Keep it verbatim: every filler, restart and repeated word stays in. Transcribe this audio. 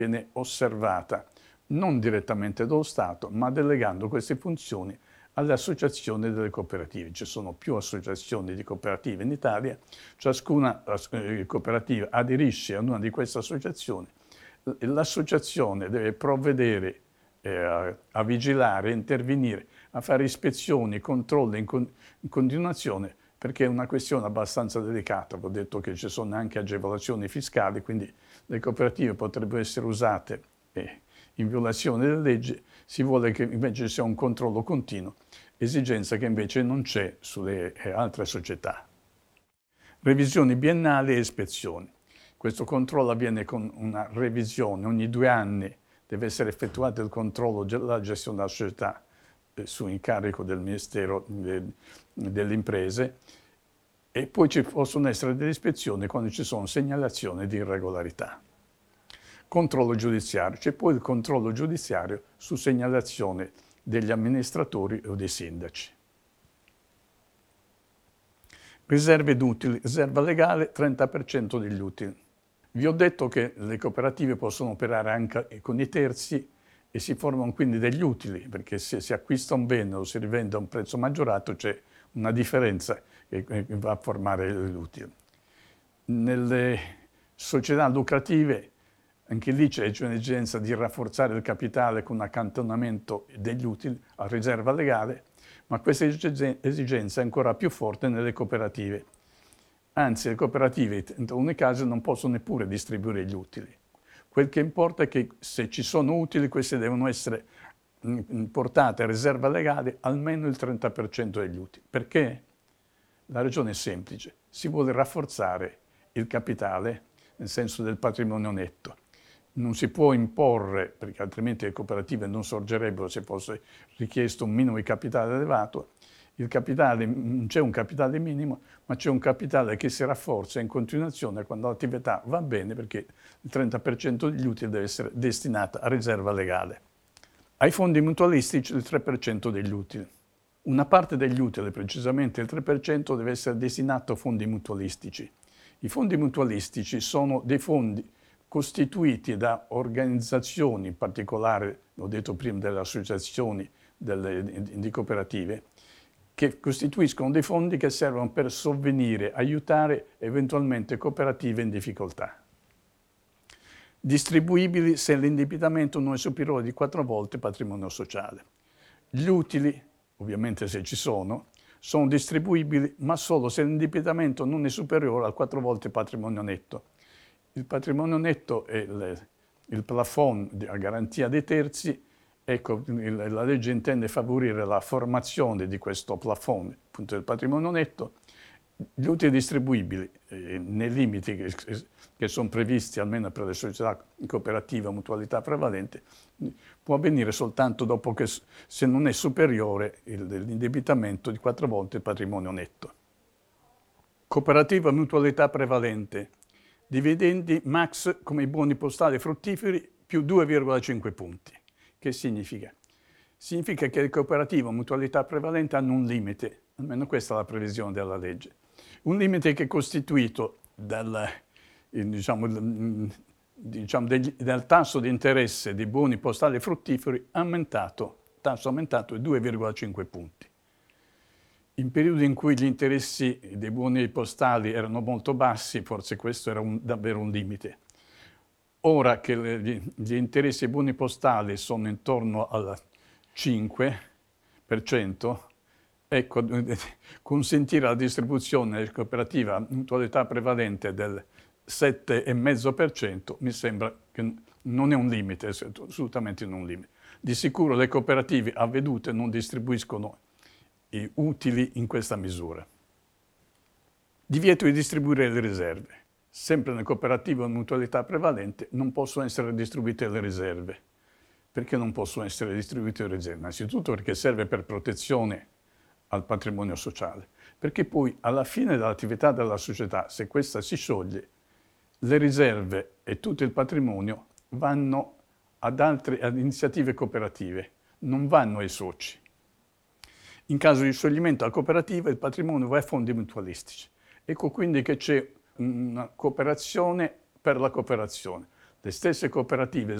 viene osservata non direttamente dallo Stato, ma delegando queste funzioni alle associazioni delle cooperative. Ci sono più associazioni di cooperative in Italia, ciascuna cooperativa aderisce a una di queste associazioni. L'associazione deve provvedere eh, a, a vigilare, a intervenire, a fare ispezioni, controlli in, con, in continuazione, perché è una questione abbastanza delicata. Vi ho detto che ci sono anche agevolazioni fiscali, quindi le cooperative potrebbero essere usate eh, in violazione delle leggi. Si vuole che invece ci sia un controllo continuo, esigenza che invece non c'è sulle eh, altre società. Revisioni biennali e ispezioni. Questo controllo avviene con una revisione, ogni due anni deve essere effettuato il controllo della gestione della società eh, su incarico del Ministero de, delle Imprese, e poi ci possono essere delle ispezioni quando ci sono segnalazioni di irregolarità. Controllo giudiziario, c'è poi il controllo giudiziario su segnalazione degli amministratori o dei sindaci. Riserve d'utili, riserva legale trenta per cento degli utili. Vi ho detto che le cooperative possono operare anche con i terzi e si formano quindi degli utili, perché se si acquista un bene o si rivende a un prezzo maggiorato c'è una differenza che va a formare l'utile. Nelle società lucrative anche lì c'è un'esigenza di rafforzare il capitale con accantonamento degli utili a riserva legale, ma questa esigenza è ancora più forte nelle cooperative. Anzi, le cooperative in alcuni casi non possono neppure distribuire gli utili. Quel che importa è che se ci sono utili, questi devono essere portati a riserva legale almeno il trenta per cento degli utili. Perché? La ragione è semplice. Si vuole rafforzare il capitale nel senso del patrimonio netto. Non si può imporre, perché altrimenti le cooperative non sorgerebbero se fosse richiesto un minimo di capitale elevato. Il capitale, non c'è un capitale minimo, ma c'è un capitale che si rafforza in continuazione quando l'attività va bene, perché il trenta per cento degli utili deve essere destinato a riserva legale. Ai fondi mutualistici il tre per cento degli utili. Una parte degli utili, precisamente il tre per cento, deve essere destinato a fondi mutualistici. I fondi mutualistici sono dei fondi costituiti da organizzazioni, in particolare, l'ho detto prima, delle associazioni delle, di cooperative, che costituiscono dei fondi che servono per sovvenire, aiutare eventualmente cooperative in difficoltà. Distribuibili se l'indebitamento non è superiore di quattro volte il patrimonio sociale. Gli utili, ovviamente se ci sono, sono distribuibili, ma solo se l'indebitamento non è superiore a quattro volte il patrimonio netto. Il patrimonio netto è il, il plafond a garanzia dei terzi. Ecco, il, la legge intende favorire la formazione di questo plafond, appunto del patrimonio netto. Gli utili distribuibili, eh, nei limiti che, che sono previsti almeno per le società cooperative a mutualità prevalente, può avvenire soltanto dopo che, se non è superiore l'indebitamento di quattro volte il patrimonio netto. Cooperativa a mutualità prevalente. Dividendi max come i buoni postali fruttiferi più due virgola cinque punti. Che significa? Significa che le cooperative a mutualità prevalente hanno un limite, almeno questa è la previsione della legge. Un limite che è costituito dal, diciamo, diciamo, degli, dal tasso di interesse dei buoni postali fruttiferi aumentato, tasso aumentato di due virgola cinque punti. In periodi in cui gli interessi dei buoni postali erano molto bassi, forse questo era un, davvero un limite. Ora che le, gli, gli interessi dei buoni postali sono intorno al cinque per cento, ecco, consentire la distribuzione della cooperativa a mutualità prevalente del sette virgola cinque per cento mi sembra che non è un limite, assolutamente non un limite. Di sicuro le cooperative avvedute non distribuiscono i utili in questa misura. Divieto di distribuire le riserve. Sempre nelle cooperative a mutualità prevalente non possono essere distribuite le riserve. Perché non possono essere distribuite le riserve? Innanzitutto perché serve per protezione al patrimonio sociale, perché poi alla fine dell'attività della società, se questa si scioglie, le riserve e tutto il patrimonio vanno ad altre ad iniziative cooperative, non vanno ai soci. In caso di scioglimento della cooperativa, il patrimonio va ai fondi mutualistici. Ecco quindi che c'è una cooperazione per la cooperazione. Le stesse cooperative